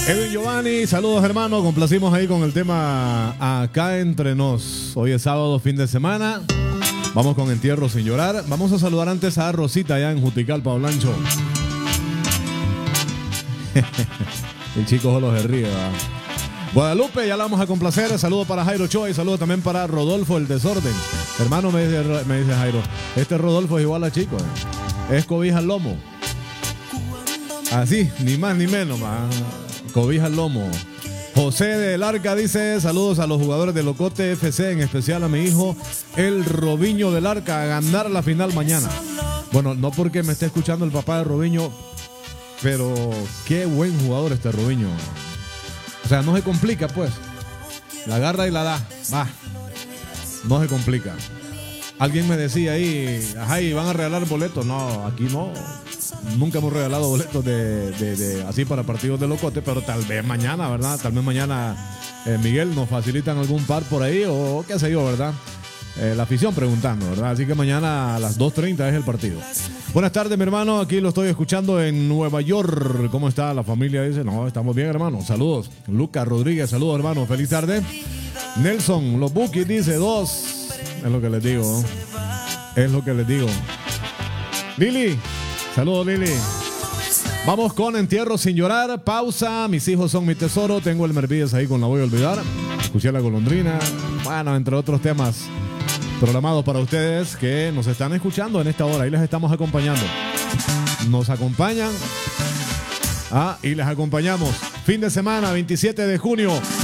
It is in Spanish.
Edwin Giovanni, saludos hermano, complacimos ahí con el tema Acá Entre Nos. Hoy es sábado, fin de semana. Vamos con Entierro Sin Llorar. Vamos a saludar antes a Rosita allá en Juticalpa, Olancho. El chico solo se ríe, ¿verdad? Guadalupe, ya la vamos a complacer. Saludo para Jairo Choa y saludo también para Rodolfo el Desorden. Hermano, me dice Jairo, este Rodolfo es igual a chico, es cobija al lomo. Así, ni más ni menos, cobija al lomo. José del Arca dice, saludos a los jugadores de Locote FC, en especial a mi hijo, el Robinho del Arca, a ganar la final mañana. Bueno, no porque me esté escuchando el papá de Robinho, pero qué buen jugador este Robinho. O sea, no se complica, pues. La agarra y la da. Va. No se complica. Alguien me decía ahí, ajá, ¿y van a regalar boletos? No, aquí no. Nunca hemos regalado boletos de así para partidos de Locote, pero tal vez mañana, ¿verdad? Tal vez mañana, Miguel, nos facilitan algún par por ahí o qué sé yo, ¿verdad? La afición preguntando, ¿verdad? Así que mañana a las 2:30 es el partido. Buenas tardes, mi hermano. Aquí lo estoy escuchando en Nueva York. ¿Cómo está la familia? Dice, no, estamos bien, hermano. Saludos. Lucas Rodríguez, saludos, hermano. Feliz tarde. Nelson, los Bookies, dice 2. Es lo que les digo. Es lo que les digo. Lili, saludos, Lili. Vamos con Entierro Sin Llorar. Pausa. Mis hijos son mi tesoro. Tengo el Mervides ahí con La Voy a Olvidar. Escuché La Golondrina. Bueno, entre otros temas programados para ustedes que nos están escuchando en esta hora. Ahí les estamos acompañando. Nos acompañan. Y les acompañamos. Fin de semana, 27 de junio.